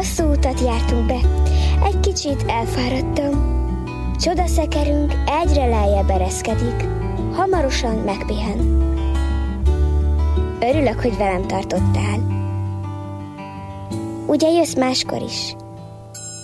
Hosszú utat jártunk be, egy kicsit elfáradtam. Csodaszekerünk egyre lejjebb ereszkedik, hamarosan megpihen. Örülök, hogy velem tartottál. Ugye jössz máskor is?